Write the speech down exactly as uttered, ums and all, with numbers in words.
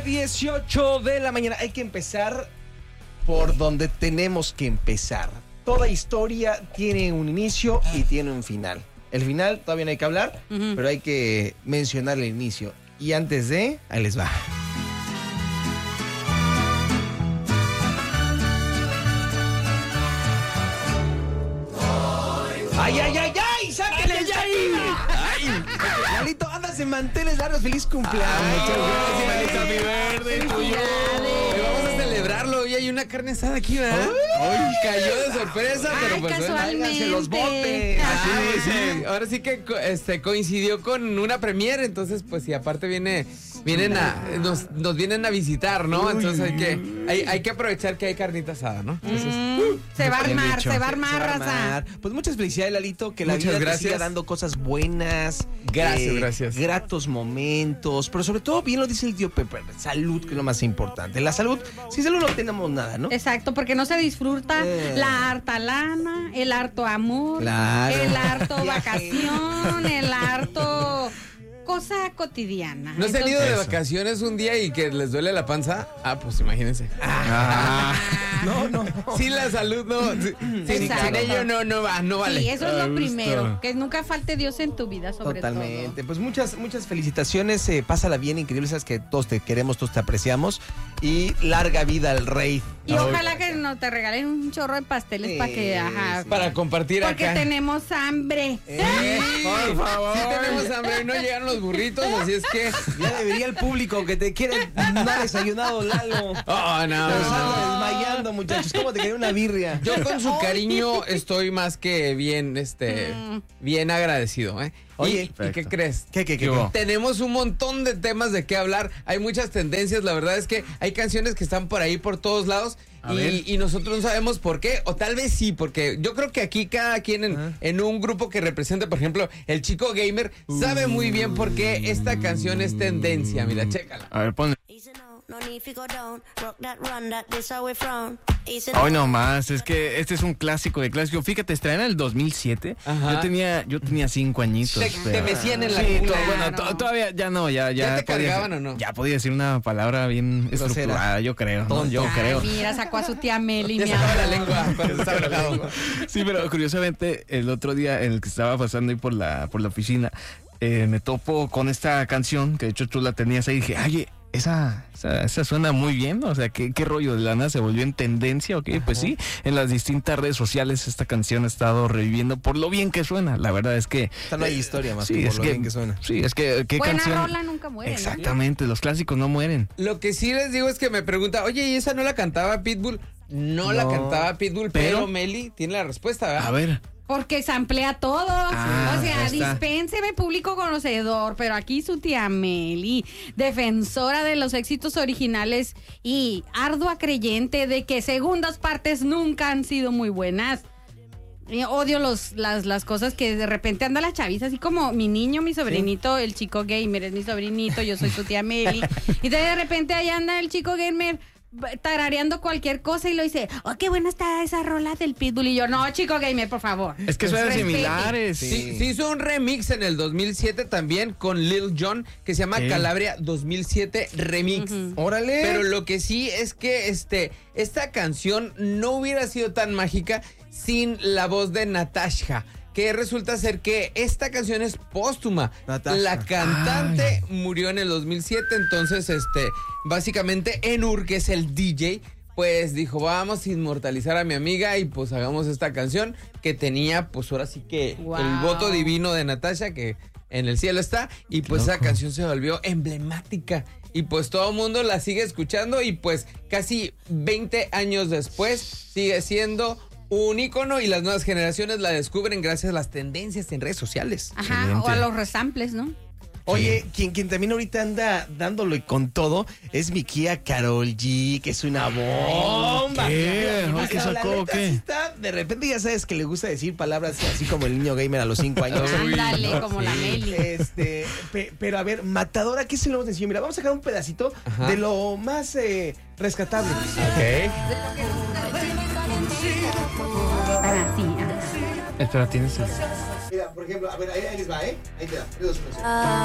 dieciocho de la mañana. Hay que empezar por donde tenemos que empezar. Toda historia tiene un inicio y tiene un final. El final todavía no hay que hablar, uh-huh. pero hay que mencionar el inicio. Y antes de, ahí les va. ¡Ay, ay, ay, ay! ¡Sáquenle ya ahí! ¡Ay! Lalito, andas en manteles largos. ¡Feliz cumpleaños! Ay, muchas gracias, mi verde, tuyo. Vamos a celebrarlo. Hoy hay una carne asada aquí, ¿verdad? Hoy cayó de sorpresa, Ay, pero pues casualmente. los botes. Así, sí. Ahora sí que este, coincidió con una premiere, entonces pues sí, aparte viene, vienen a, nos, nos vienen a visitar, ¿no? Entonces hay que, hay, hay que aprovechar que hay carnita asada, ¿no? Entonces, mm, se va a armar, se va a armar, raza. Pues muchas felicidades, Lalito, que la Muchas vida gracias. te siga dando cosas buenas. Gracias, gracias. Gratos momentos, pero sobre todo, bien lo dice el tío Pepe, salud, que es lo más importante. La salud, sin salud no tenemos nada, ¿no? Exacto, porque no se disfruta eh. la harta lana, el harto amor, claro. el harto vacación, el harto cosa cotidiana. ¿No se han ido de vacaciones un día y que les duele la panza? Ah, pues imagínense. Ah. No, no, no. Sin la salud, no. Sin, sin ello no, no va, no vale. Sí, eso es lo primero. Que nunca falte Dios en tu vida, sobre Totalmente. todo. Totalmente. Pues muchas, muchas felicitaciones. Eh, pásala bien, increíble. Sabes que todos te queremos, todos te apreciamos. Y larga vida al rey. Y oh, ojalá que nos te regalen un chorro de pasteles eh, para que, ajá. Para compartir porque acá. Porque tenemos hambre. Eh, sí, por favor. Sí tenemos hambre y no llegan los burritos, así es que. Ya debería el público que te quiere no ha desayunado, Lalo. Oh, no. Te estamos desmayando, muchachos. ¿Cómo te quería una birria? Yo con su cariño estoy más que bien, este, mm. bien agradecido, ¿eh? Oye, ¿y, ¿y qué crees? ¿Qué, qué, qué, qué? qué? Tenemos un montón de temas de qué hablar. Hay muchas tendencias. La verdad es que hay canciones que están por ahí, por todos lados. Y, y nosotros no sabemos por qué. O tal vez sí, porque yo creo que aquí cada quien en, uh-huh. en un grupo que representa, por ejemplo, el Chico Gamer, sabe muy bien por qué esta canción es tendencia. Mira, chécala. A ver, ponle. Hoy no más, es que este es un clásico de clásico. Fíjate, estrena en el dos mil siete. Ajá. Yo tenía yo tenía cinco añitos. Te, pero... te mecían en la sí, cuna. To, bueno, to, todavía ya no, ya ya. ¿Ya te podía, cargaban o no? Ya podía decir una palabra bien estructurada, yo creo. ¿no? Yo Ay, creo. Mira, sacó a su tía Meli. Ya sacaba la lengua cuando estaba enojado. Sí, pero curiosamente el otro día en el que estaba pasando ahí por la por la oficina, eh, me topo con esta canción que de hecho tú la tenías ahí y dije, oye, Esa, esa, esa suena muy bien, o sea, ¿qué, qué rollo de lana? ¿Se volvió en tendencia? Ok, pues sí, en las distintas redes sociales esta canción ha estado reviviendo por lo bien que suena. La verdad es que... Esta no hay historia más sí, que por es lo que, bien que suena. Sí, es que... ¿qué Buena canción? rola nunca muere. Exactamente, ¿no? Los clásicos no mueren. Lo que sí les digo es que me pregunta, oye, ¿y esa no la cantaba Pitbull? No, no la cantaba Pitbull, pero, pero Meli tiene la respuesta, ¿verdad? A ver... Porque samplea todo. Ah, o sea, dispénseme, público conocedor. Pero aquí su tía Meli, defensora de los éxitos originales y ardua creyente de que segundas partes nunca han sido muy buenas. Y odio los, las, las cosas que de repente anda la chaviza, así como mi niño, mi sobrinito, ¿sí? El Chico Gamer es mi sobrinito, yo soy su tía Meli. Y de repente ahí anda el Chico Gamer tarareando cualquier cosa y lo dice, oh, qué buena está esa rola del Pitbull. Y yo, no, Chico Gamer, por favor. Es que suenan similares. Sí. Sí, sí hizo un remix en el dos mil siete también con Lil Jon que se llama sí. Calabria dos mil siete Remix. Uh-huh. Órale. Pero lo que sí es que este, esta canción no hubiera sido tan mágica sin la voz de Natasha, que resulta ser que esta canción es póstuma. Natasha. La cantante Ay. murió en el dos mil siete, entonces este básicamente Enur, que es el D J, pues dijo, vamos a inmortalizar a mi amiga y pues hagamos esta canción que tenía pues ahora sí que wow. el voto divino de Natasha, que en el cielo está, y pues Loco. esa canción se volvió emblemática. Y pues todo el mundo la sigue escuchando y pues casi veinte años después sigue siendo un ícono y las nuevas generaciones la descubren gracias a las tendencias en redes sociales. Ajá, excelente. O a los resamples, ¿no? Oye, quien, quien también ahorita anda dándolo y con todo es mi Kia Karol G, que es una bomba. ¿Qué? Mira, ¿Qué sacó? ¿Qué? Está, de repente ya sabes que le gusta decir palabras así como el niño gamer a los cinco años. Ándale, ¿no? Como sí. la Meli. Este, pe, pero a ver, Matadora, ¿qué se lo vamos a decir? Mira, vamos a sacar un pedacito Ajá. de lo más eh, rescatable. Ok. Ahora sí. Espera, tienes eso. Mira, por ejemplo, a ver, ahí, ahí les va, ¿eh? Ahí te da. Dos,